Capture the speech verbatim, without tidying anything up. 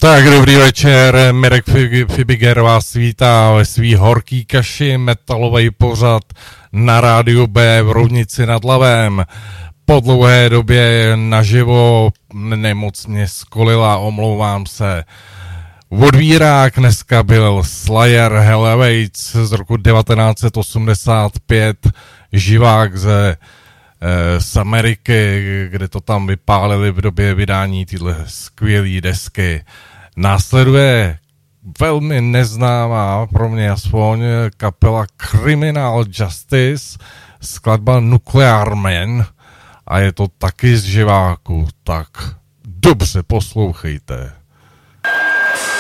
Tak dobrý večer, Mirek Fibiger vás vítá ve svý horký kaši, metalovej pořad na rádiu B v Roudnici nad Labem. Po dlouhé době naživo, nemoc mě skolila, omlouvám se. Odvírák dneska byl Slayer Hell Awaits z roku devatenáct set osmdesát pět, živák ze z Ameriky, kde to tam vypálili v době vydání tyhle skvělé desky. Následuje velmi neznámá, pro mě aspoň, kapela Criminal Justice, skladba Nuclear Man a je to taky z živáku, tak dobře poslouchejte.